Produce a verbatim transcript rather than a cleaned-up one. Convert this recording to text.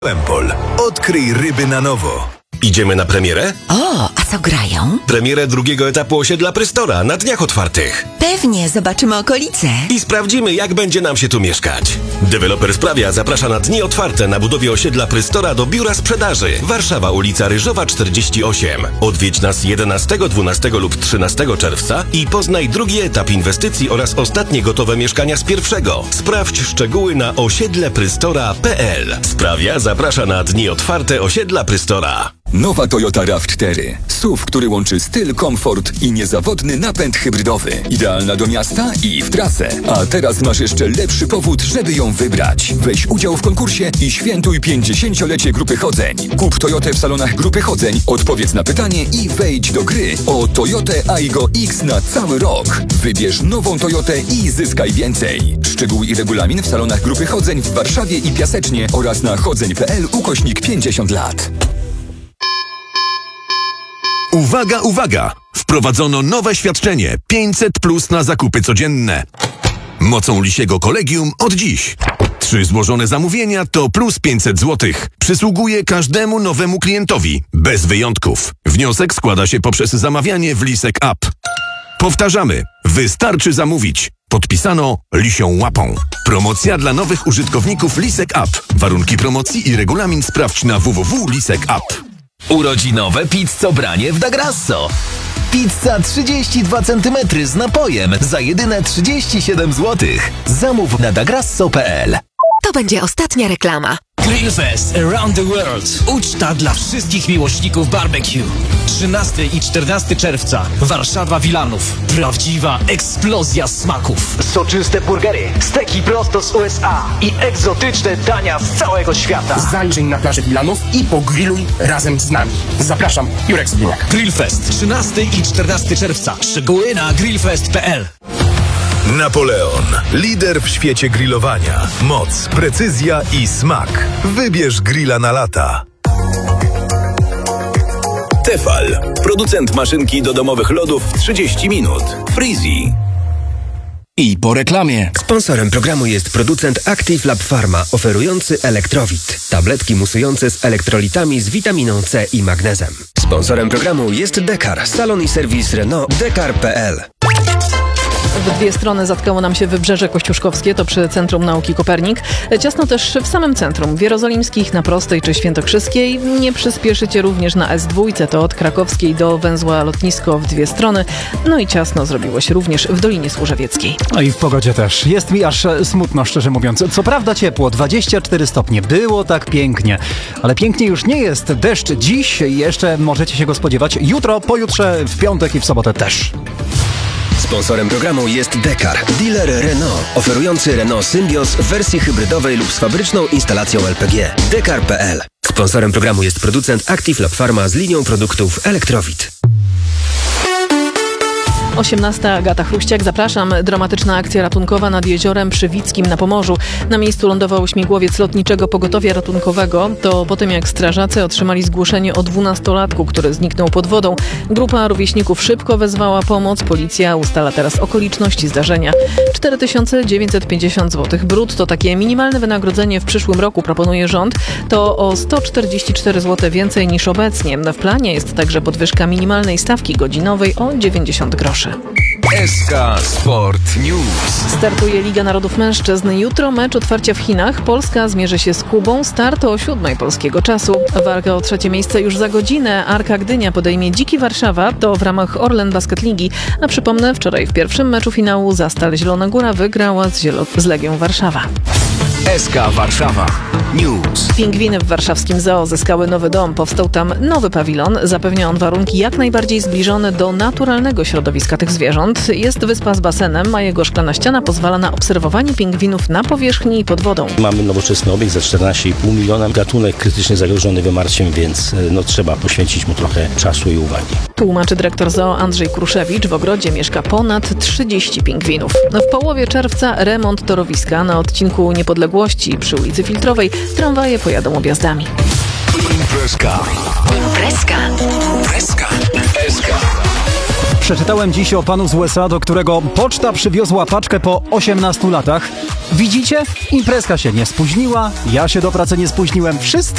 Empol. Odkryj ryby na nowo. Idziemy na premierę? O, a co grają? Premierę drugiego etapu osiedla Prystora na dniach otwartych. Pewnie, zobaczymy okolice. I sprawdzimy, jak będzie nam się tu mieszkać. Deweloper Sprawia zaprasza na dni otwarte na budowie osiedla Prystora do biura sprzedaży. Warszawa, ulica Ryżowa czterdzieści osiem. Odwiedź nas jedenastego, dwunastego lub trzynastego czerwca i poznaj drugi etap inwestycji oraz ostatnie gotowe mieszkania z pierwszego. Sprawdź szczegóły na osiedle prystora kropka p l. Sprawia zaprasza na dni otwarte osiedla Prystora. Nowa Toyota raw cztery. S U V, który łączy styl, komfort i niezawodny napęd hybrydowy. Idealna do miasta i w trasę. A teraz masz jeszcze lepszy powód, żeby ją wybrać. Weź udział w konkursie i świętuj pięćdziesięciolecie Grupy Chodzeń. Kup Toyotę w salonach Grupy Chodzeń, odpowiedz na pytanie i wejdź do gry o Toyotę Aygo X na cały rok. Wybierz nową Toyotę i zyskaj więcej. Szczegóły i regulamin w salonach Grupy Chodzeń w Warszawie i Piasecznie oraz na chodzeń kropka p l ukośnik pięćdziesiąt lat. Uwaga, uwaga! Wprowadzono nowe świadczenie pięćset plus na zakupy codzienne. Mocą Lisiego Kolegium od dziś. Trzy złożone zamówienia to plus pięćset złotych. Przysługuje każdemu nowemu klientowi, bez wyjątków. Wniosek składa się poprzez zamawianie w Lisek App. Powtarzamy, wystarczy zamówić. Podpisano Lisią Łapą. Promocja dla nowych użytkowników Lisek App. Warunki promocji i regulamin sprawdź na w w w kropka lisek kropka app. Urodzinowe pizzobranie w Da Grasso. Pizza trzydzieści dwa centymetry z napojem za jedyne trzydzieści siedem złotych. Zamów na dagrasso kropka p l. To będzie ostatnia reklama. Grillfest Around the World. Uczta dla wszystkich miłośników barbecue. trzynastego i czternastego czerwca. Warszawa, Wilanów. Prawdziwa eksplozja smaków. Soczyste burgery, steki prosto z U S A i egzotyczne dania z całego świata. Zajrzyj na plażę Wilanów i pogrilluj razem z nami. Zapraszam, Jurek Sobieniak. Grillfest trzynastego i czternastego czerwca. Szczegóły na grillfest kropka p l. Napoleon. Lider w świecie grillowania. Moc, precyzja i smak. Wybierz grilla na lata. Tefal. Producent maszynki do domowych lodów w trzydzieści minut. Freezy. I po reklamie. Sponsorem programu jest producent Active Lab Pharma, oferujący Elektrowit. Tabletki musujące z elektrolitami z witaminą C i magnezem. Sponsorem programu jest Dekar, salon i serwis Renault dekar kropka p l. W dwie strony zatkało nam się Wybrzeże Kościuszkowskie, to przy Centrum Nauki Kopernik. Ciasno też w samym centrum, w Jerozolimskich, na Prostej czy Świętokrzyskiej. Nie przyspieszycie również na S dwa, to od Krakowskiej do węzła Lotnisko w dwie strony. No i ciasno zrobiło się również w Dolinie Służewieckiej. No i w pogodzie też. Jest mi aż smutno, szczerze mówiąc. Co prawda ciepło, dwadzieścia cztery stopnie. Było tak pięknie. Ale pięknie już nie jest. Deszcz dziś, jeszcze możecie się go spodziewać. Jutro, pojutrze, w piątek i w sobotę też. Sponsorem programu jest Dekar, dealer Renault, oferujący Renault Symbios w wersji hybrydowej lub z fabryczną instalacją L P G. dekar kropka p l. Sponsorem programu jest producent Active Lab Pharma z linią produktów Elektrowit. osiemnasta Agata Chruściak, zapraszam. Dramatyczna akcja ratunkowa nad jeziorem Przywickim na Pomorzu. Na miejscu lądował śmigłowiec lotniczego pogotowia ratunkowego. To po tym, jak strażacy otrzymali zgłoszenie o dwunastolatku, który zniknął pod wodą. Grupa rówieśników szybko wezwała pomoc. Policja ustala teraz okoliczności zdarzenia. cztery tysiące dziewięćset pięćdziesiąt złotych brutto. Takie minimalne wynagrodzenie w przyszłym roku proponuje rząd. To o sto czterdzieści cztery złote więcej niż obecnie. W planie jest także podwyżka minimalnej stawki godzinowej o dziewięćdziesiąt groszy. S K Sport News. Startuje Liga Narodów Mężczyzn. Jutro mecz otwarcia w Chinach. Polska zmierzy się z Kubą. Start o siódmej polskiego czasu. Walka o trzecie miejsce już za godzinę. Arka Gdynia podejmie Dziki Warszawa. To w ramach Orlen Basket Ligi. A przypomnę, wczoraj w pierwszym meczu finału Zastal Zielona Góra wygrała z, Zielo- z Legią Warszawa. S K Warszawa News. Pingwiny w warszawskim zoo zyskały nowy dom. Powstał tam nowy pawilon. Zapewnia on warunki jak najbardziej zbliżone do naturalnego środowiska tych zwierząt. Jest wyspa z basenem, a jego szklana ściana pozwala na obserwowanie pingwinów na powierzchni i pod wodą. Mamy nowoczesny obiekt za czternaście i pół miliona. Gatunek krytycznie zagrożony wymarciem, więc no, trzeba poświęcić mu trochę czasu i uwagi. Tłumaczy dyrektor zoo Andrzej Kruszewicz. W ogrodzie mieszka ponad trzydzieści pingwinów. W połowie czerwca remont torowiska na odcinku Niepodległości przy ulicy Filtrowej. Tramwaje pojadą objazdami. Imprezka. Imprezka. Imprezka. Imprezka. Przeczytałem dziś o panu z U S A, do którego poczta przywiozła paczkę po osiemnastu latach. Widzicie? Imprezka się nie spóźniła, ja się do pracy nie spóźniłem. Wszystko